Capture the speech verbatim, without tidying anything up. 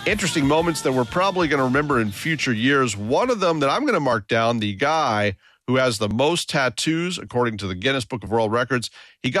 interesting moments that we're probably going to remember in future years. One of them that I'm going to mark down, the guy who has the most tattoos, according to the Guinness Book of World Records. He got